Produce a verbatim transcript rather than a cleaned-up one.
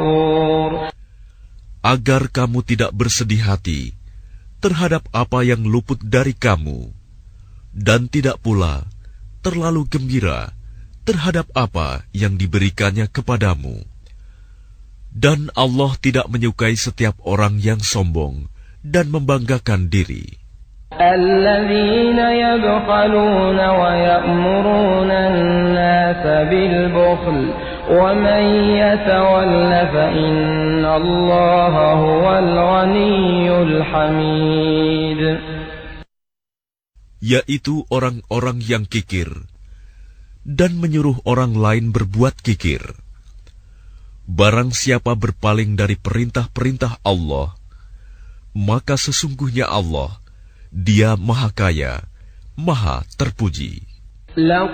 agar kamu tidak bersedih hati terhadap apa yang luput dari kamu, dan tidak pula terlalu gembira terhadap apa yang diberikannya kepadamu. Dan Allah tidak menyukai setiap orang yang sombong dan membanggakan diri. الذين يبخلون ويأمرون الناس بالبخل ومن يتول فإن الله هو الغني الحميد. Yaitu orang-orang yang kikir dan menyuruh orang lain berbuat kikir. Barang siapa berpaling dari perintah-perintah Allah, maka sesungguhnya Allah, Dia Maha Kaya, Maha Terpuji.